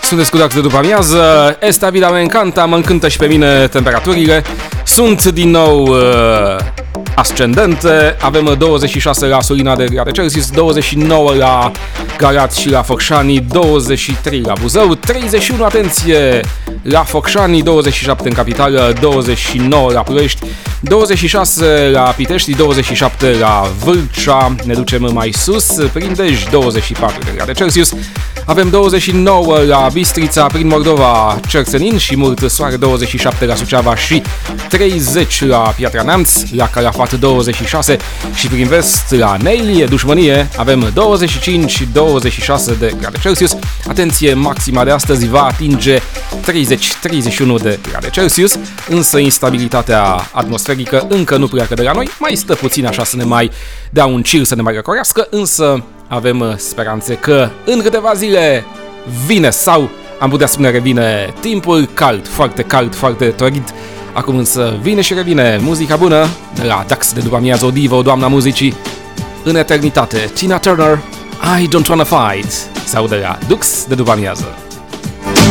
Sunteți cu Dax de după amiază. Esta vida me encanta, mă încântă și pe mine temperaturile. Sunt din nou ascendente. Avem 26 la Sulina de grade Celsius, 29 la Galați și la Focșani, 23 la Buzău, 31, atenție, la Focșani, 27 în capitală, 29 la Ploiești, 26 la Pitești, 27 la Vâlcea, ne ducem mai sus, prin Dej, 24 de grade Celsius, avem 29 la Bistrița, prin Moldova, Cersenin și mult soare, 27 la Suceava și 30 la Piatra Neamț, la Calafat 26 și prin vest la Neilie, Dușmănie, avem 25-26 de grade Celsius. Atenție, maxima de astăzi va atinge 30-31 de grade Celsius, însă instabilitatea atmosferică încă nu pleacă de la noi, mai stă puțin așa să ne mai dea un cir, să ne mai răcorească, însă avem speranțe că în câteva zile vine sau am putea spune revine timpul cald, foarte torid. Acum însă vine și revine muzica bună de la Dax de după amiază, o divă, o doamna muzicii în eternitate. Tina Turner, I Don't Wanna Fight, sau de la Dux de după amiază.